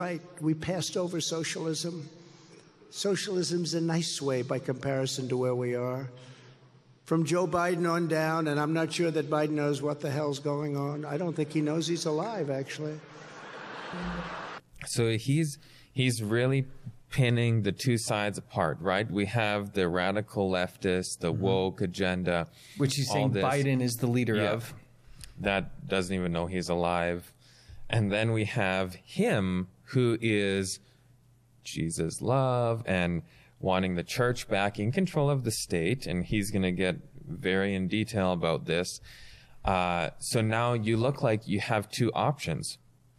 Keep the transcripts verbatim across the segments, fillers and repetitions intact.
Right, we passed over socialism. Socialism's a nice way by comparison to where we are. From Joe Biden on down, and I'm not sure that Biden knows what the hell's going on. I don't think he knows he's alive, actually. So he's he's really pinning the two sides apart, right? We have the radical leftists, the Mm-hmm. woke agenda. Which he's all saying this. Biden is the leader Yeah. of. That doesn't even know he's alive. And then we have him, who is Jesus' love and wanting the church back in control of the state. And he's going to get very in detail about this. Uh, so now you look like you have two options.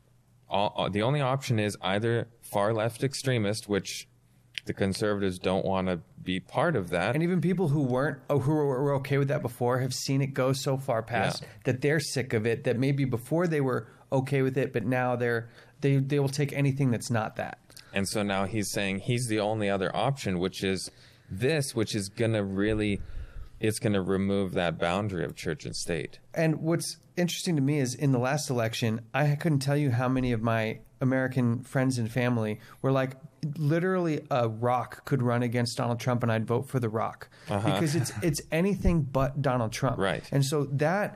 All, the only option is either far left extremist, which the conservatives don't want to be part of that. And even people who weren't, oh, who were, were okay with that before have seen it go so far past Yeah. that they're sick of it, that maybe before they were okay with it, but now they're they they will take anything that's not that. And so now he's saying he's the only other option, which is this, which is going to really, it's going to remove that boundary of church and state. And what's interesting to me is in the last election, I couldn't tell you how many of my American friends and family were like, literally a rock could run against Donald Trump and I'd vote for the rock Uh-huh. because it's it's anything but Donald Trump. Right. And so that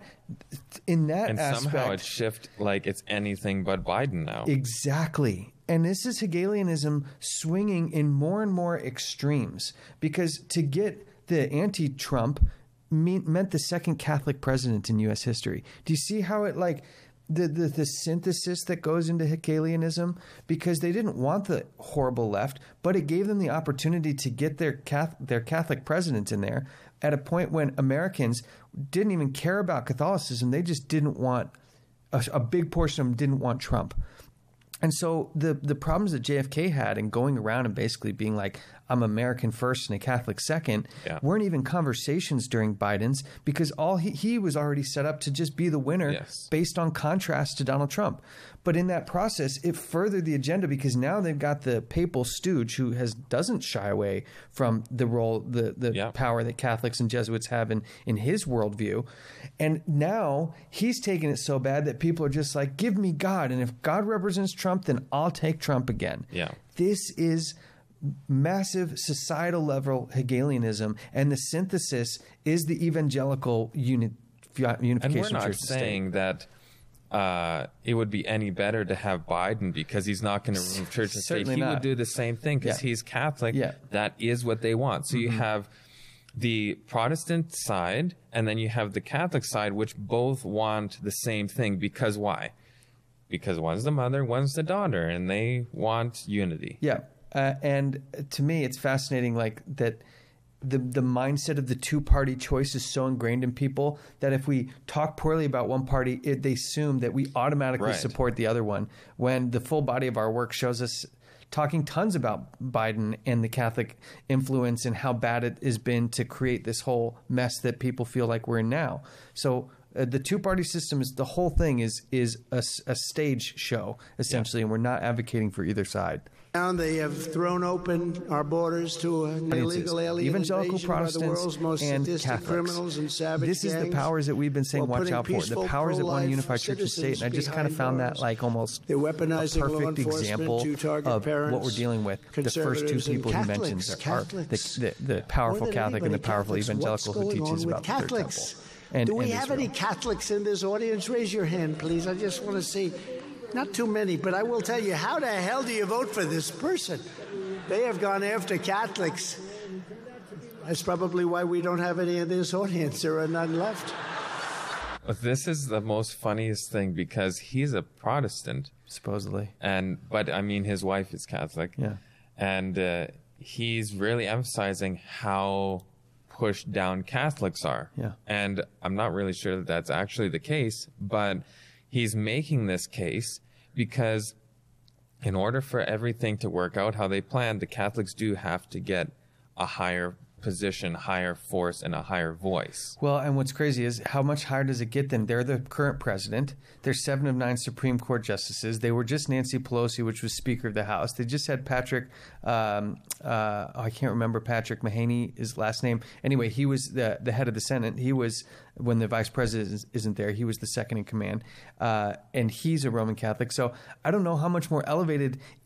in that And aspect, somehow it's shift like it's anything but Biden now. Exactly. And this is Hegelianism swinging in more and more extremes because to get the anti-Trump mean, meant the second Catholic president in U S history. Do you see how it like the, the, the synthesis that goes into Hegelianism? Because they didn't want the horrible left, but it gave them the opportunity to get their Catholic, their Catholic president in there at a point when Americans didn't even care about Catholicism. They just didn't want a, a big portion of them didn't want Trump. And so the the problems that J F K had in going around and basically being like, I'm American first and a Catholic second, Yeah. weren't even conversations during Biden's because all he, he was already set up to just be the winner Yes. based on contrast to Donald Trump. But in that process, it furthered the agenda because now they've got the papal stooge who has doesn't shy away from the role, the, the Yeah. power that Catholics and Jesuits have in, in his worldview. And now he's taking it so bad that people are just like, give me God. And if God represents Trump, then I'll take Trump again. Yeah. This is massive societal level Hegelianism, and the synthesis is the evangelical uni- unification And we're of not church and state. saying that uh, it would be any better to have Biden because he's not going to remove church and state. Certainly He not. would do the same thing because Yeah. he's Catholic. Yeah. That is what they want. So you have the Protestant side and then you have the Catholic side, which both want the same thing. Because why? Because one's the mother, one's the daughter, and they want unity. Yeah. Uh, and to me, it's fascinating, like that the the mindset of the two party choice is so ingrained in people that if we talk poorly about one party, it, they assume that we automatically Right. support the other one. When the full body of our work shows us talking tons about Biden and the Catholic influence and how bad it has been to create this whole mess that people feel like we're in now. So. Uh, the two-party system is the whole thing is is a, s- a stage show essentially, and we're not advocating for either side. Now they have thrown open our borders to an illegal alien Evangelical invasion by the Protestants world's most and sadistic Catholics. criminals and savage This is the gangs, powers that we've been saying while watch putting out for. The peaceful, powers that want to pro-life unify church and state. And I just kind of citizens found that behind like almost They're a weaponizing law perfect enforcement example to target of parents, what we're dealing with. The first two conservatives, and people he mentioned Catholics, are Catholics. the, the, the powerful More than Catholic and the anybody, powerful Catholics. evangelical What's who going teaches on about with the third temple. Catholics? And, Do we and have Israel. any Catholics in this audience? Raise your hand, please. I just want to see. Not too many, but I will tell you, how the hell do you vote for this person? They have gone after Catholics. That's probably why we don't have any in this audience. There are none left. This is the most funniest thing because he's a Protestant. Supposedly. And but I mean, his wife is Catholic. Yeah. And uh, he's really emphasizing how pushed down Catholics are. Yeah. And I'm not really sure that that's actually the case, but he's making this case because in order for everything to work out how they planned, the Catholics do have to get a higher position, higher force, and a higher voice. Well, and what's crazy is how much higher does it get than they're the current president. They're seven of nine Supreme Court justices. They were just Nancy Pelosi, which was Speaker of the House. They just had Patrick, um, uh, oh, I can't remember Patrick Mahaney, his last name. Anyway, he was the, the head of the Senate. He was, when the vice president isn't there, he was the second in command. Uh, and he's a Roman Catholic. So I don't know how much more elevated